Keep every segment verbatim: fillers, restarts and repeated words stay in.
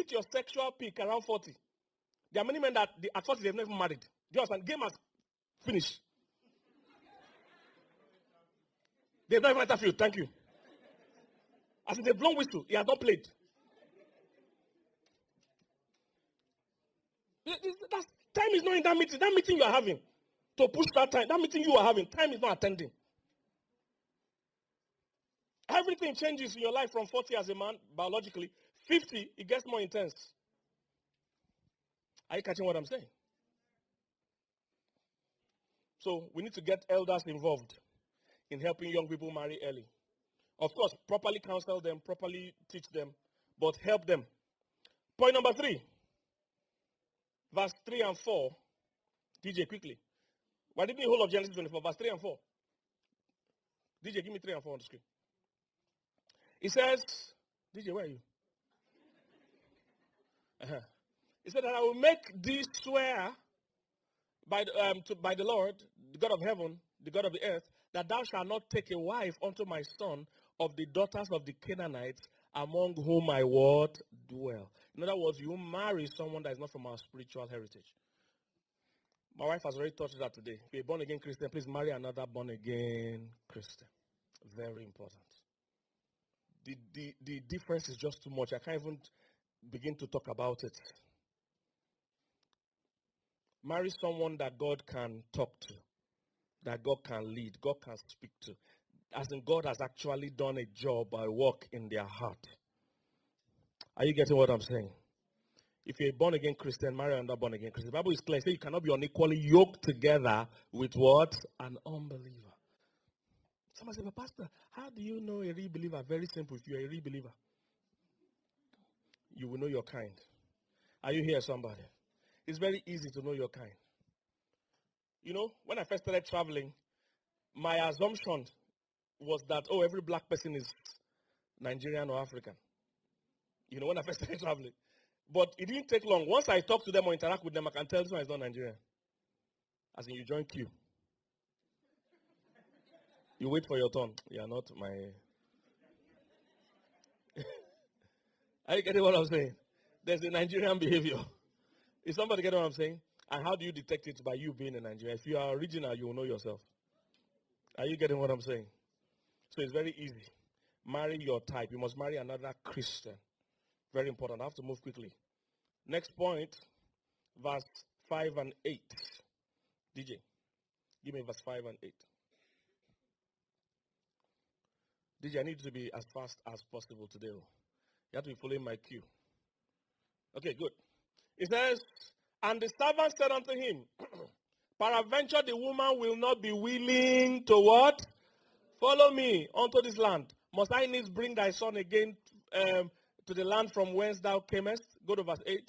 hit your sexual peak around forty. There are many men that they, at forty they've never married. Do you understand? Game has finished. They've not even entered field. Thank you. As in they've blown whistle, he has not played. That's, time is not in that meeting. That meeting you are having to push that time. That meeting you are having, time is not attending. Everything changes in your life from forty as a man, biologically. fifty, it gets more intense. Are you catching what I'm saying? So we need to get elders involved in helping young people marry early. Of course, properly counsel them, properly teach them, but help them. Point number three. Verse three and four. D J, quickly. Why didn't you whole of Genesis twenty-four? Verse three and four. D J, give me three and four on the screen. It says, D J, where are you? Uh-huh. It said that I will make thee swear by the, um, to, by the Lord, the God of heaven, the God of the earth, that thou shalt not take a wife unto my son of the daughters of the Canaanites, among whom I would dwell. In other words, you marry someone that is not from our spiritual heritage. My wife has already touched that today. If you're a born-again Christian, please marry another born-again Christian. Very important. The, the, the difference is just too much. I can't even begin to talk about it. Marry someone that God can talk to, that God can lead, God can speak to. As in God has actually done a job or a work in their heart. Are you getting what I'm saying? If you're a born-again Christian, marry another born-again Christian. The Bible is clear. It says you cannot be unequally yoked together with what? An unbeliever. Somebody say, but Pastor, how do you know a real believer? Very simple. If you're a real believer, you will know your kind. Are you here, somebody? It's very easy to know your kind. You know, when I first started traveling, my assumption was that, oh, every black person is Nigerian or African. You know, when I first started traveling. But it didn't take long. Once I talk to them or interact with them, I can tell this one is not Nigerian. As in, you join queue. You wait for your turn. You are not my... Are you getting what I'm saying? There's a Nigerian behavior. Is somebody getting what I'm saying? And how do you detect it? By you being a Nigerian. If you are original, you will know yourself. Are you getting what I'm saying? So it's very easy. Marry your type. You must marry another Christian. Very important. I have to move quickly. Next point, verse five and eight. D J, give me verse five and eight. D J, I need you to be as fast as possible today. You have to be following my cue. Okay, good. It says, and the servant said unto him, peradventure the woman will not be willing to what? Follow me unto this land. Must I needs bring thy son again um, to the land from whence thou camest? Go to verse eight.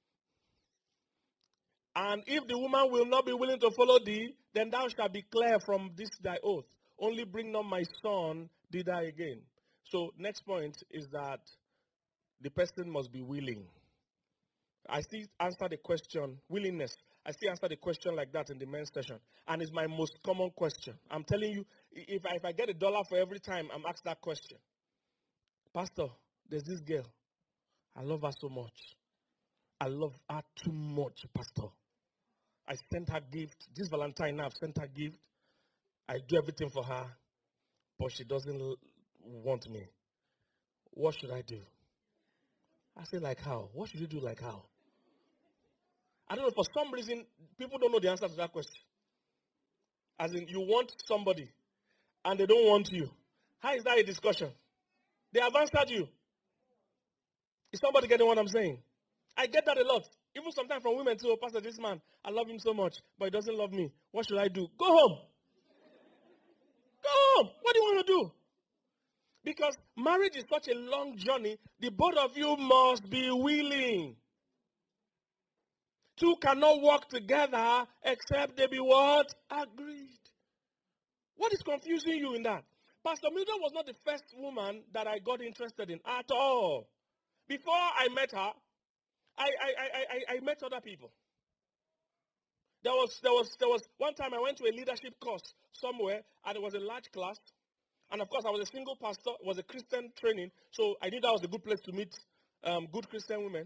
And if the woman will not be willing to follow thee, then thou shalt be clear from this thy oath. Only bring not my son thither again. So next point is that the person must be willing. I still answer the question, willingness. I still answer the question like that in the men's session. And it's my most common question. I'm telling you, if I, if I get a dollar for every time I'm asked that question. Pastor, there's this girl. I love her so much. I love her too much, Pastor. I sent her gift. This Valentine now, I've sent her gift. I do everything for her. But she doesn't want me. What should I do? I say, like how? What should you do like how? I don't know. For some reason, people don't know the answer to that question. As in, you want somebody, and they don't want you. How is that a discussion? They have answered you. Is somebody getting what I'm saying? I get that a lot. Even sometimes from women too. Oh, Pastor, this man, I love him so much, but he doesn't love me. What should I do? Go home. Go home. What do you want to do? Because marriage is such a long journey. The both of you must be willing. Two cannot work together except they be what? Agreed. What is confusing you in that? Pastor Mildred was not the first woman that I got interested in at all. Before I met her, I, I, I, I, I met other people. There was, there was, there was one time I went to a leadership course somewhere, and it was a large class. And of course, I was a single pastor. It was a Christian training. So I knew that was a good place to meet um, good Christian women.